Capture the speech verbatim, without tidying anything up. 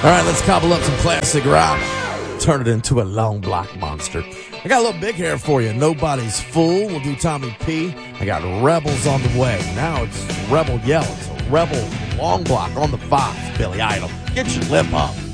All right, let's cobble up some classic rock. Turn it into a long block monster. I got a little big hair for you. Nobody's Fool. We'll do Tommy P. I got Rebels on the way. Now it's Rebel Yell. It's a Rebel long block on the five. Billy Idol. Get your lip up.